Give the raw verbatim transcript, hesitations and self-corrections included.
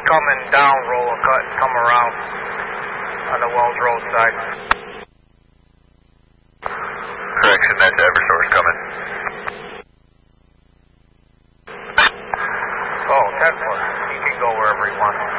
coming down, roll and cut, come around on the Wells Road side. Correction, that's Eversource coming. Oh, Tesla. He can go wherever he wants.